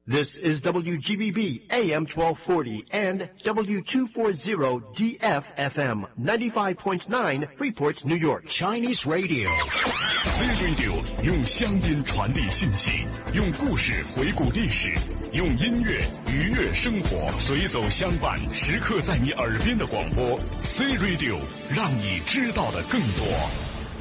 This is WGBB AM 1240 and W240 DFFM 95.9 Freeport, New York. Chinese Radio. C-Radio 用乡音传递信息，用故事回顾历史，用音乐愉悦生活，随走相伴，时刻在你耳边的广播。C-Radio 让你知道的更多。